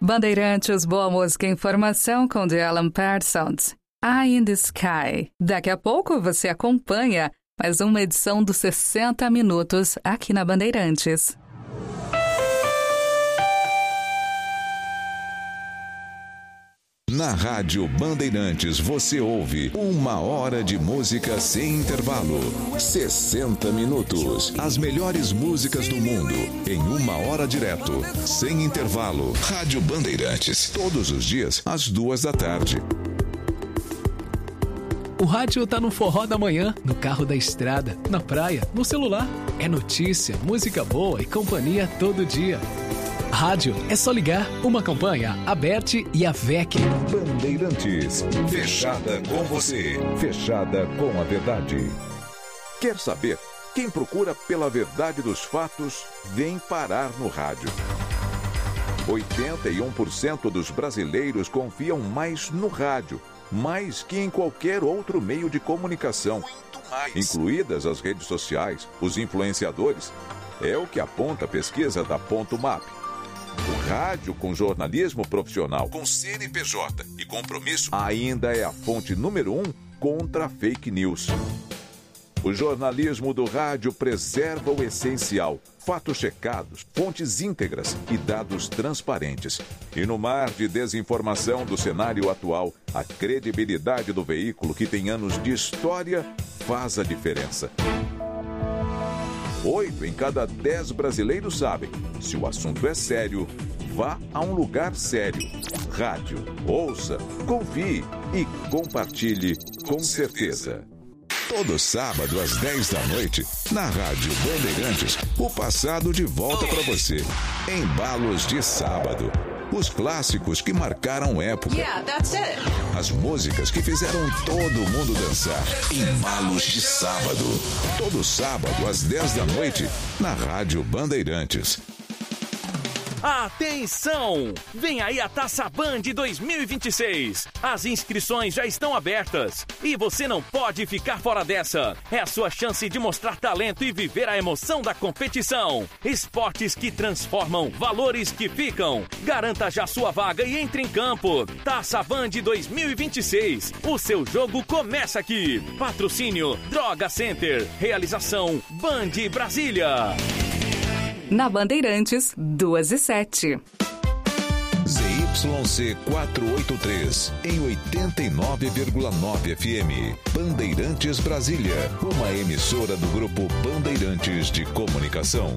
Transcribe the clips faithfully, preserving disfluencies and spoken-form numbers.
Bandeirantes, boa música e informação com The Alan Parsons. Eye in the Sky. Daqui a pouco você acompanha mais uma edição dos sessenta Minutos aqui na Bandeirantes. Na Rádio Bandeirantes você ouve uma hora de música sem intervalo. sessenta minutos. As melhores músicas do mundo em uma hora direto, sem intervalo. Rádio Bandeirantes. Todos os dias, às duas da tarde. O rádio tá no forró da manhã, no carro da estrada, na praia, no celular. É notícia, música boa e companhia todo dia. Rádio é só ligar. Uma campanha, a Bert e a V E C. Bandeirantes, fechada com você, fechada com a verdade. Quer saber? Quem procura pela verdade dos fatos vem parar no rádio. oitenta e um por cento dos brasileiros confiam mais no rádio, mais que em qualquer outro meio de comunicação, incluídas as redes sociais, os influenciadores. É o que aponta a pesquisa da Ponto Map. O rádio com jornalismo profissional, com C N P J e compromisso, ainda é a fonte número um contra a fake news. O jornalismo do rádio preserva o essencial, fatos checados, fontes íntegras e dados transparentes. E no mar de desinformação do cenário atual, a credibilidade do veículo que tem anos de história faz a diferença. Oito em cada dez brasileiros sabem, se o assunto é sério, vá a um lugar sério. Rádio, ouça, confie e compartilhe com certeza. Todo sábado às dez da noite, na Rádio Bandeirantes, o passado de volta para você. Embalos de sábado. Os clássicos que marcaram época. Yeah, that's it. As músicas que fizeram todo mundo dançar. Embalos de sábado. Todo sábado às dez da noite, na Rádio Bandeirantes. Atenção! Vem aí a Taça Band dois mil e vinte e seis. As inscrições já estão abertas e você não pode ficar fora dessa. É a sua chance de mostrar talento e viver a emoção da competição. Esportes que transformam, valores que ficam. Garanta já sua vaga e entre em campo. Taça Band dois mil e vinte e seis. O seu jogo começa aqui. Patrocínio Droga Center. Realização Band Brasília. Na Bandeirantes, duas e sete. Z Y C quatrocentos e oitenta e três, em oitenta e nove vírgula nove F M. Bandeirantes Brasília, uma emissora do Grupo Bandeirantes de Comunicação.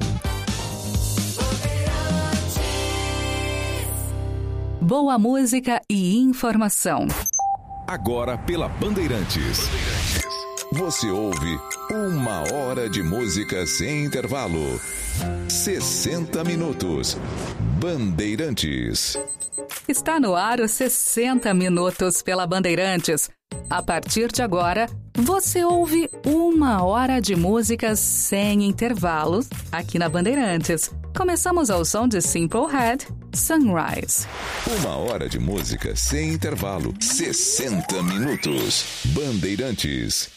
Boa música e informação. Agora pela Bandeirantes. Você ouve uma hora de música sem intervalo. sessenta minutos. Bandeirantes. Está no ar os sessenta Minutos pela Bandeirantes. A partir de agora, você ouve uma hora de músicas sem intervalos aqui na Bandeirantes. Começamos ao som de Simple Red, Sunrise. Uma hora de música sem intervalo. sessenta minutos. Bandeirantes.